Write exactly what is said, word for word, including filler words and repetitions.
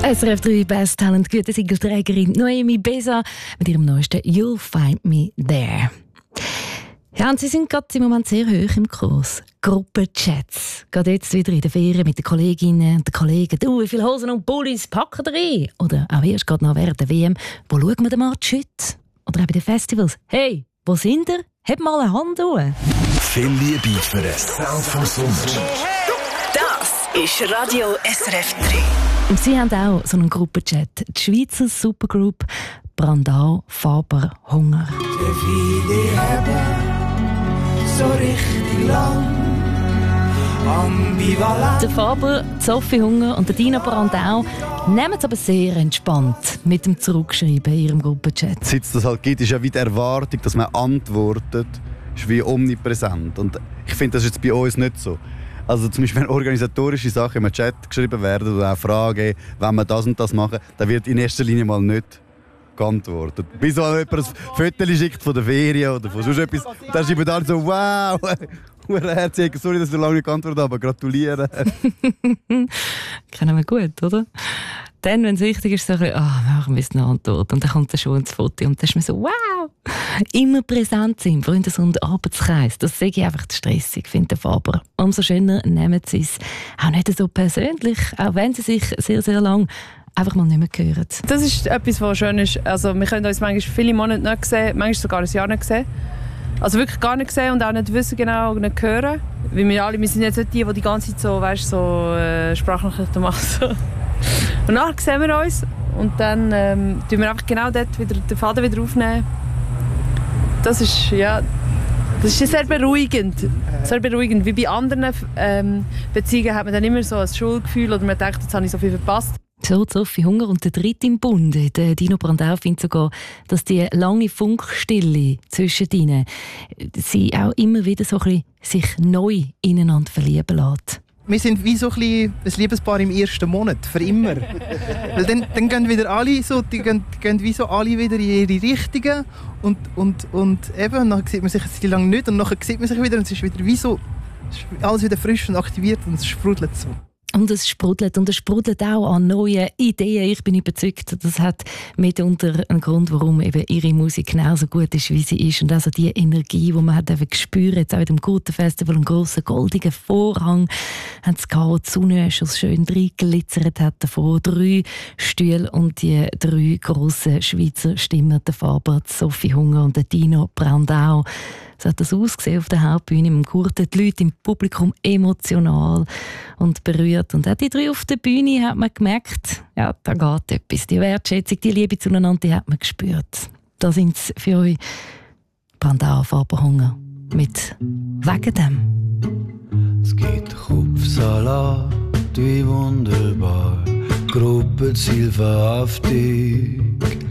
S R F drei Best Talent Gütesiegel-Trägerin Noemi Besa mit ihrem neuesten «You'll Find Me There». Ja, und sie sind gerade im Moment sehr hoch im Kurs. Gruppenchats. Gerade jetzt wieder in der Ferien mit den Kolleginnen und den Kollegen. Du, wie viele Hosen und Pullis packen wir rein? Oder auch erst gerade noch während der W M. Wo schauen wir den Match heute? Oder auch bei den Festivals. Hey, wo sind ihr? Hebt mal eine Hand hoch. Viel Liebe für den Sound vom Sommer. Das ist Radio S R F drei. Und sie haben auch so einen Gruppenchat. Die Schweizer Supergroup Brandau Faber Hunger. Der viele haben so richtig lang ambivalent. Der Faber, Sophie Hunger und der Dino Brandau nehmen es aber sehr entspannt mit dem Zurückschreiben in ihrem Gruppenchat. Seit es das halt gibt, ist ja wie die Erwartung, dass man antwortet, ist wie omnipräsent. Und ich finde, das ist jetzt bei uns nicht so. Also zum Beispiel, wenn organisatorische Sachen im Chat geschrieben werden oder auch Fragen, wenn wir das und das machen, dann wird in erster Linie mal nicht geantwortet. Bis so jemand ein Foto schickt von der Ferien oder von sonst etwas, dann schreiben alle so «Wow, herzlich, sorry, dass ich so lange nicht geantwortet habe, aber gratulieren». Kennen wir gut, oder? Dann, wenn es wichtig ist, sagen wir, ah, machen wir eine Antwort. Und dann kommt dann schon ins Foto und dann ist man so, wow! Immer präsent sein, Freundes- und Arbeitskreis. Das sehe ich einfach stressig, finde der Faber. Umso schöner nehmen sie es auch nicht so persönlich, auch wenn sie sich sehr, sehr lang einfach mal nicht mehr hören. Das ist etwas, was schön ist. Also, wir können uns manchmal viele Monate nicht sehen, manchmal sogar ein Jahr nicht sehen. Also wirklich gar nicht sehen und auch nicht wissen genau und nicht hören. Weil wir alle, wir sind jetzt nicht die, die die ganze Zeit so, weißt, so äh, Sprachnachrichten machen. Und nachher sehen wir uns und dann ähm, tun wir einfach genau dort wieder den Faden wieder aufnehmen. Das ist, ja, das ist sehr beruhigend. Sehr beruhigend. Wie bei anderen ähm, Beziehungen hat man dann immer so ein Schuldgefühl oder man denkt, jetzt habe ich so viel verpasst. So, Sophie Hunger und der Dritte im Bunde, der Dino Brandau, findet sogar, dass die lange Funkstille zwischen ihnen sie auch immer wieder so ein bisschen sich neu ineinander verlieben lässt. Wir sind wie so ein, ein Liebespaar im ersten Monat, für immer. Weil dann, dann gehen wieder alle so, die gehen, die gehen wie so alle wieder in ihre Richtungen und, und, und eben, dann sieht man sich jetzt lange nicht und dann sieht man sich wieder und es ist wieder wie so, alles wieder frisch und aktiviert und es sprudelt so. Und es sprudelt und es sprudelt auch an neuen Ideen. Ich bin überzeugt, das hat mitunter einen Grund, warum eben ihre Musik genauso gut ist, wie sie ist. Und also die Energie, die man hat gespürt, jetzt auch mit dem Gurtenfestival, einen grossen goldigen Vorhang, haben sie gehabt, die Sonne schon schön reinglitzert hat davor. Drei Stühle und die drei grossen Schweizer Stimmen, der Faber, Sophie Hunger und der Dino Brandau. So hat das ausgesehen auf der Hauptbühne im Gurten. Die Leute im Publikum emotional und berührt. Und auch die drei auf der Bühne hat man gemerkt, ja, da geht etwas. Die Wertschätzung, die Liebe zueinander, die hat man gespürt. Da sind sie für euch. Brandau, Faber Hunger. Mit «Wegen dem». Es gibt Kopfsalat, wie wunderbar. Gruppenzielverhaftung.